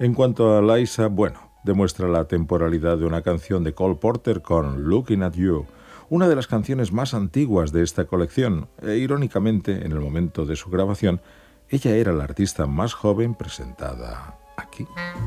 En cuanto a Liza, bueno, demuestra la temporalidad de una canción de Cole Porter con Looking at You, una de las canciones más antiguas de esta colección. Irónicamente, en el momento de su grabación, ella era la artista más joven presentada aquí.